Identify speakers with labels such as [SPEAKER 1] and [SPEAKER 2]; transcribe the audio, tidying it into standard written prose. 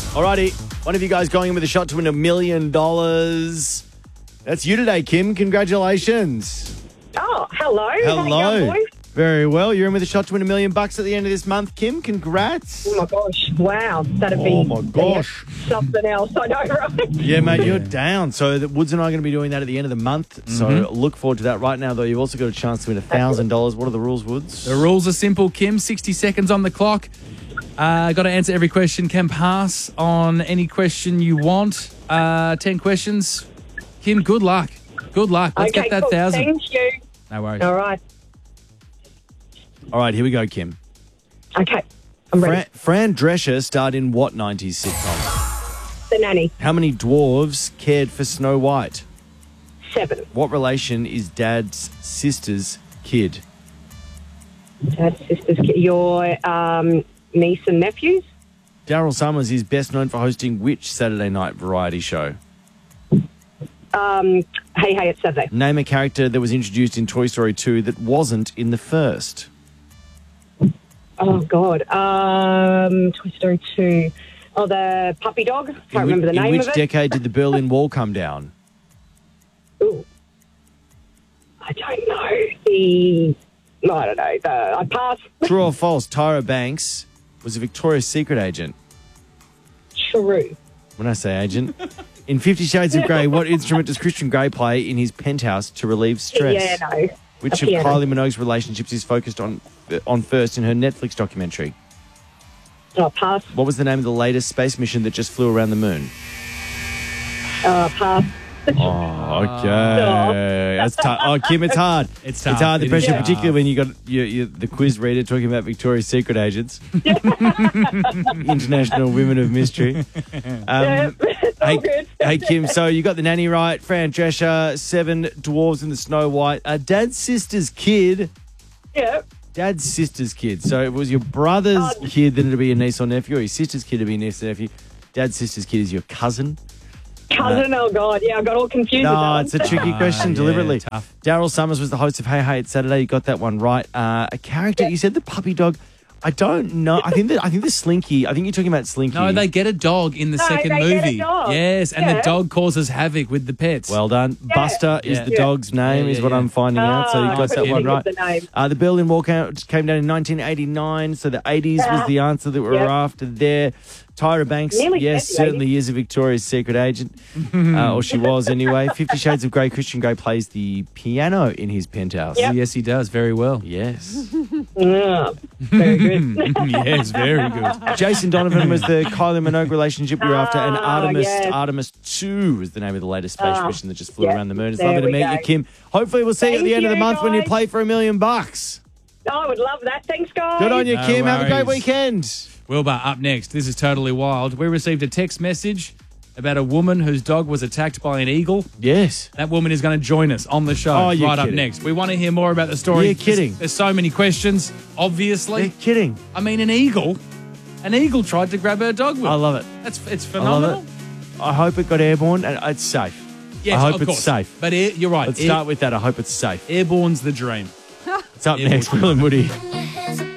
[SPEAKER 1] Alrighty, one of you guys going in with a shot to win $1 million. That's you today, Kim. Congratulations.
[SPEAKER 2] Oh, hello.
[SPEAKER 1] Hello.
[SPEAKER 2] How you going, boys?
[SPEAKER 1] Very well. You're in with a shot to win $1 million at the end of this month, Kim. Congrats.
[SPEAKER 2] Oh, my gosh. Wow. That'd be
[SPEAKER 1] Oh, my gosh.
[SPEAKER 2] something else. I know, right?
[SPEAKER 1] Yeah, mate, you're down. So Woods and I are going to be doing that at the end of the month. So look forward to that. Right now, though, you've also got a chance to win $1,000. What are the rules, Woods?
[SPEAKER 3] The rules are simple, Kim. 60 seconds on the clock. Got to answer every question. Can pass on any question you want. 10 questions. Kim, good luck. Good luck. Let's get that
[SPEAKER 2] cool.
[SPEAKER 3] 1,000.
[SPEAKER 2] Thank you.
[SPEAKER 3] No worries.
[SPEAKER 2] All right.
[SPEAKER 1] All right, here we go, Kim.
[SPEAKER 2] Okay. I'm ready.
[SPEAKER 1] Fran Drescher starred in what 90s sitcom?
[SPEAKER 2] The Nanny.
[SPEAKER 1] How many dwarves cared for Snow White?
[SPEAKER 2] 7.
[SPEAKER 1] What relation is Dad's sister's kid?
[SPEAKER 2] Dad's sister's kid. Your niece and nephews?
[SPEAKER 1] Daryl Summers is best known for hosting which Saturday night variety show?
[SPEAKER 2] Hey, it's Saturday.
[SPEAKER 1] Name a character that was introduced in Toy Story 2 that wasn't in the first.
[SPEAKER 2] Oh, God. Toy Story 2. Oh, the puppy dog? Can't remember the name
[SPEAKER 1] In
[SPEAKER 2] of
[SPEAKER 1] which
[SPEAKER 2] it.
[SPEAKER 1] decade did the Berlin Wall come down?
[SPEAKER 2] Ooh. I don't know. I don't know. I pass.
[SPEAKER 1] True or false, Tyra Banks was a Victoria's Secret agent.
[SPEAKER 2] True.
[SPEAKER 1] When I say agent. In 50 Shades of Grey, what instrument does Christian Grey play in his penthouse to relieve stress?
[SPEAKER 2] Yeah, no.
[SPEAKER 1] Which
[SPEAKER 2] A
[SPEAKER 1] of
[SPEAKER 2] piano.
[SPEAKER 1] Kylie Minogue's relationships is focused on first in her Netflix documentary?
[SPEAKER 2] Oh, pass.
[SPEAKER 1] What was the name of the latest space mission that just flew around the moon?
[SPEAKER 2] Pass.
[SPEAKER 1] Oh, okay. That's tough. Oh, Kim, it's hard.
[SPEAKER 3] It's tough.
[SPEAKER 1] It's hard. The
[SPEAKER 3] It
[SPEAKER 1] pressure,
[SPEAKER 3] is
[SPEAKER 1] particularly when you got the quiz reader talking about Victoria's Secret agents, international women of mystery.
[SPEAKER 2] It's all good.
[SPEAKER 1] Hey, Kim. So you got the nanny right. Fran Drescher, 7 dwarves in the Snow White. Dad's sister's kid.
[SPEAKER 2] Yeah.
[SPEAKER 1] Dad's sister's kid. So it was your brother's kid, then it'd be a niece or nephew, or your sister's kid would be a niece or nephew. Dad's sister's kid is your cousin.
[SPEAKER 2] Cousin, oh, God. Yeah, I got all confused with that
[SPEAKER 1] No,
[SPEAKER 2] one.
[SPEAKER 1] it's a tricky question, deliberately.
[SPEAKER 3] tough.
[SPEAKER 1] Daryl Summers was the host of Hey Hey It's Saturday. You got that one right. A character, you said the puppy dog. I don't know. I think the Slinky. I think you're talking about Slinky.
[SPEAKER 3] No, they get a dog in the second
[SPEAKER 2] they get a
[SPEAKER 3] movie.
[SPEAKER 2] dog.
[SPEAKER 3] Yes, and the
[SPEAKER 2] Yeah.
[SPEAKER 3] dog causes havoc with the pets.
[SPEAKER 1] Well done. Buster is
[SPEAKER 3] Yeah.
[SPEAKER 1] the dog's name,
[SPEAKER 3] Yeah,
[SPEAKER 1] is what
[SPEAKER 3] yeah.
[SPEAKER 1] I'm finding out. So you got that one right.
[SPEAKER 2] The name.
[SPEAKER 1] The Berlin Wall came down in 1989, so the 80s was the answer that we were after there. Tyra Banks,
[SPEAKER 2] Nearly
[SPEAKER 1] yes,
[SPEAKER 2] 50,
[SPEAKER 1] certainly is a Victoria's Secret agent, or she was anyway. 50 Shades of Grey, Christian Grey plays the piano in his penthouse.
[SPEAKER 2] Yep.
[SPEAKER 3] Yes, he does very well.
[SPEAKER 1] Yes.
[SPEAKER 2] Yeah, very good.
[SPEAKER 3] Yes, very good.
[SPEAKER 1] Jason Donovan was the Kylie Minogue relationship we were after, and
[SPEAKER 2] yes.
[SPEAKER 1] Artemis 2 is the name of the latest space mission that just flew
[SPEAKER 2] yeah,
[SPEAKER 1] around the moon. It's
[SPEAKER 2] there
[SPEAKER 1] lovely to
[SPEAKER 2] we
[SPEAKER 1] meet
[SPEAKER 2] go.
[SPEAKER 1] you, Kim. Hopefully we'll see you at the
[SPEAKER 2] Thank
[SPEAKER 1] end of the
[SPEAKER 2] you,
[SPEAKER 1] month when you
[SPEAKER 2] guys.
[SPEAKER 1] play for $1 million.
[SPEAKER 2] I would love that. Thanks, guys.
[SPEAKER 1] Good on you,
[SPEAKER 3] No
[SPEAKER 1] Kim. Have a great
[SPEAKER 3] worries.
[SPEAKER 1] weekend.
[SPEAKER 3] Wilbur, up next. This is totally wild. We received a text message about a woman whose dog was attacked by an eagle.
[SPEAKER 1] Yes.
[SPEAKER 3] That woman is going to join us on the show
[SPEAKER 1] Oh, you're
[SPEAKER 3] right up
[SPEAKER 1] kidding.
[SPEAKER 3] next. We want to hear more about the story.
[SPEAKER 1] You're kidding.
[SPEAKER 3] There's so many questions, obviously.
[SPEAKER 1] They're kidding.
[SPEAKER 3] I mean, an eagle tried to grab her dog.
[SPEAKER 1] I love it.
[SPEAKER 3] It's
[SPEAKER 1] I
[SPEAKER 3] phenomenal.
[SPEAKER 1] love it. I hope it got airborne and it's safe.
[SPEAKER 3] Yes,
[SPEAKER 1] I hope
[SPEAKER 3] of
[SPEAKER 1] it's
[SPEAKER 3] course.
[SPEAKER 1] safe.
[SPEAKER 3] But you're right.
[SPEAKER 1] Let's start with that. I hope it's safe.
[SPEAKER 3] Airborne's the dream.
[SPEAKER 1] It's up
[SPEAKER 3] Airborne.
[SPEAKER 1] next. Will and Woody.